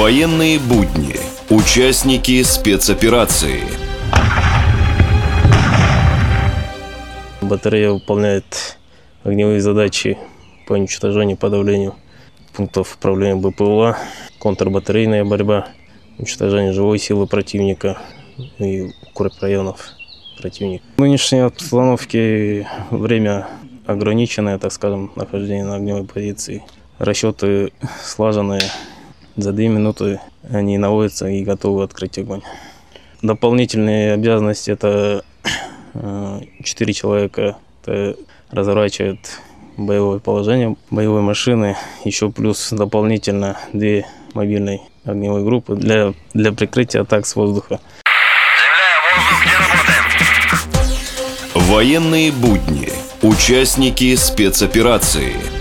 Военные будни. Участники спецоперации. Батарея выполняет огневые задачи по уничтожению и подавлению пунктов управления БПЛА, контрбатарейная борьба, уничтожение живой силы противника и укрепрайонов противника. В нынешней обстановке время ограниченное, так скажем, нахождение на огневой позиции. Расчеты слаженные. За 2 минуты они наводятся и готовы открыть огонь. Дополнительные обязанности — это 4 человека разворачивают боевое положение боевой машины. Еще плюс дополнительно 2 мобильные огневые группы для прикрытия атак с воздуха. Военные будни. Участники спецоперации.